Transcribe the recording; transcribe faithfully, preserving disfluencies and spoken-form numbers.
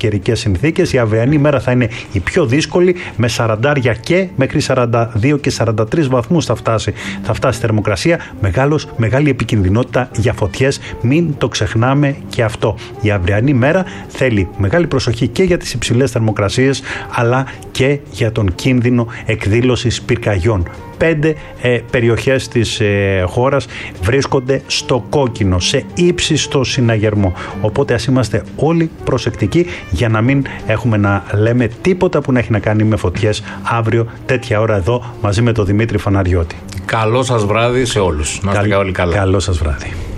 καιρικές συνθήκες. Η αυριανή μέρα θα είναι η πιο δύσκολη, με σαραντάρια και μέχρι σαράντα δύο και σαράντα τρεις βαθμούς θα φτάσει, θα φτάσει η θερμοκρασία. Μεγάλος, μεγάλη επικινδυνότητα για φωτιές, μην το ξεχνάμε και αυτό. Η αυριανή μέρα θέλει μεγάλη προσοχή και για τις υψηλές θερμοκρασίες, αλλά και για τον κίνδυνο εκδήλωσης πυρκαγιών. Πέντε ε, περιοχές της ε, χώρας βρίσκονται στο κόκκινο, σε ύψιστο συναγερμό. Οπότε ας είμαστε όλοι προσεκτικοί για να μην έχουμε να λέμε τίποτα που να έχει να κάνει με φωτιές αύριο τέτοια ώρα εδώ μαζί με τον Δημήτρη Φαναριώτη. Καλό σας βράδυ σε όλους. Να είστε όλοι καλά. Καλό σας βράδυ.